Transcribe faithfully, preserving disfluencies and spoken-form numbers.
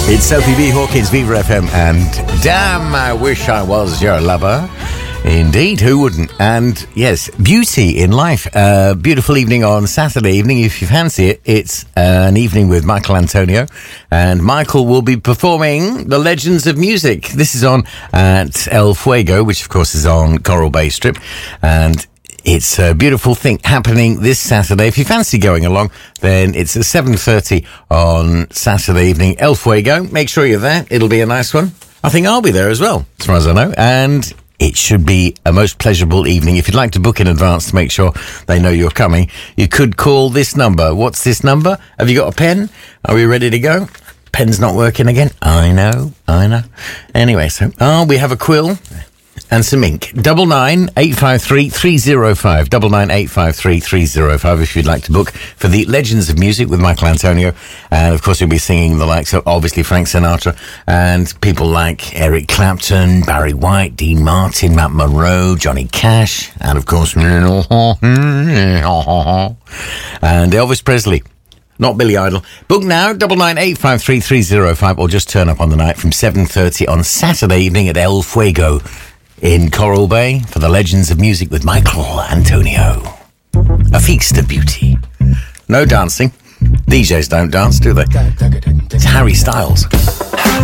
It's Sophie B. Hawkins, Viva F M, and damn, I wish I was your lover. Indeed, who wouldn't? And yes, beauty in life. Uh, beautiful evening on Saturday evening, if you fancy it. It's uh, an evening with Michael Antonio, and Michael will be performing The Legends of Music. This is on at El Fuego, which of course is on Coral Bay Strip, and it's a beautiful thing happening this Saturday. If you fancy going along, then it's at seven thirty on Saturday evening, El Fuego. Make sure you're there. It'll be a nice one. I think I'll be there as well, as far as I know. And it should be a most pleasurable evening. If you'd like to book in advance to make sure they know you're coming, you could call this number. What's this number? Have you got a pen? Are we ready to go? Pen's not working again. I know, I know. Anyway, so, oh, we have a quill and some ink. Double nine eight five three three zero five. Double nine eight five three three zero five if you'd like to book for the Legends of Music with Michael Antonio. And of course, he'll be singing the likes of obviously Frank Sinatra and people like Eric Clapton, Barry White, Dean Martin, Matt Monroe, Johnny Cash, and of course, and Elvis Presley. Not Billy Idol. Book now, double nine eight five three three zero five, or just turn up on the night from seven thirty on Saturday evening at El Fuego in Coral Bay for the Legends of Music with Michael Antonio. A feast of beauty. No dancing. D Js don't dance, do they? It's Harry Styles.